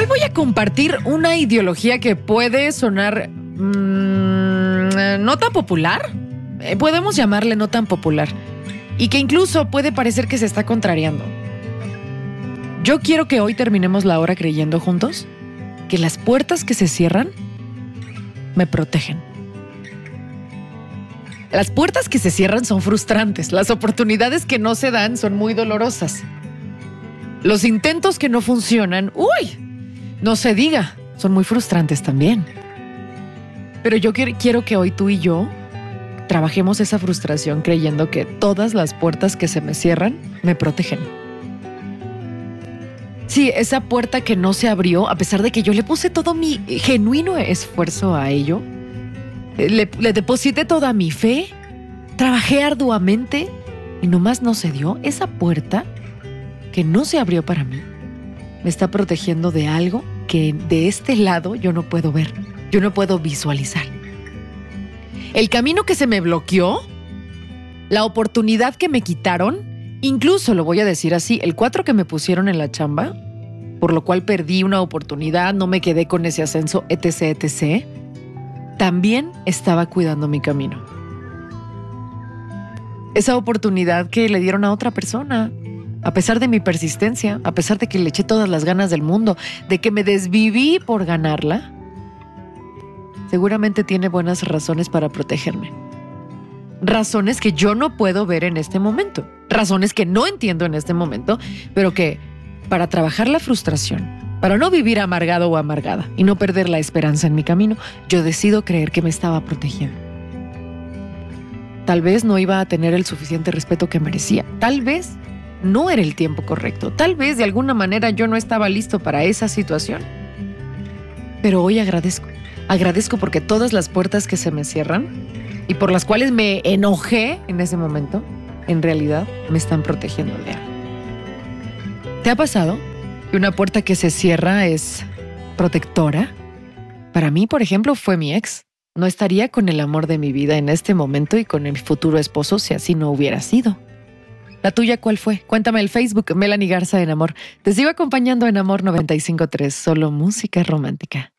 Hoy voy a compartir una ideología que puede sonar no tan popular. Podemos llamarle no tan popular. Y que incluso puede parecer que se está contrariando. Yo quiero que hoy terminemos la hora creyendo juntos que las puertas que se cierran me protegen. Las puertas que se cierran son frustrantes. Las oportunidades que no se dan son muy dolorosas. Los intentos que no funcionan, no se diga, son muy frustrantes también. Pero yo quiero que hoy tú y yo trabajemos esa frustración creyendo que todas las puertas que se me cierran me protegen. Sí, esa puerta que no se abrió, a pesar de que yo le puse todo mi genuino esfuerzo a ello, le deposité toda mi fe, trabajé arduamente y nomás no se dio. Esa puerta que no se abrió para mí me está protegiendo de algo que de este lado yo no puedo ver, yo no puedo visualizar. El camino que se me bloqueó, la oportunidad que me quitaron, incluso lo voy a decir así, el 4 que me pusieron en la chamba, por lo cual perdí una oportunidad, no me quedé con ese ascenso, etc., etc., también estaba cuidando mi camino. Esa oportunidad que le dieron a otra persona, a pesar de mi persistencia, a pesar de que le eché todas las ganas del mundo, de que me desviví por ganarla, seguramente tiene buenas razones para protegerme. Razones que yo no puedo ver en este momento. Razones que no entiendo en este momento, pero que para trabajar la frustración, para no vivir amargado o amargada y no perder la esperanza en mi camino, yo decido creer que me estaba protegiendo. Tal vez no iba a tener el suficiente respeto que merecía. Tal vez no era el tiempo correcto. Tal vez de alguna manera yo no estaba listo para esa situación. Pero hoy agradezco. Agradezco porque todas las puertas que se me cierran y por las cuales me enojé en ese momento, en realidad me están protegiendo de algo. ¿Te ha pasado que una puerta que se cierra es protectora? Para mí, por ejemplo, fue mi ex. No estaría con el amor de mi vida en este momento y con el futuro esposo si así no hubiera sido. ¿La tuya cuál fue? Cuéntame el Facebook, Melanie Garza en Amor. Te sigo acompañando en Amor 95.3, solo música romántica.